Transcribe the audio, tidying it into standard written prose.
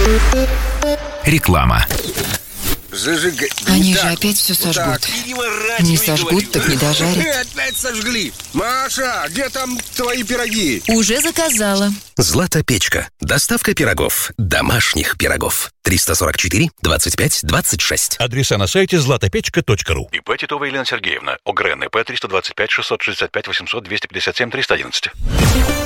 Реклама. Они же опять все сожгут. Не сожгут, так не дожарят. Опять сожгли. Маша, где там твои пироги? Уже заказала. Златопечка. Доставка пирогов. Домашних пирогов. 344-25-26. Адреса на сайте златопечка.ру. ИП Титова Елена Сергеевна. ОГРН ИП 325 665 800 257 311.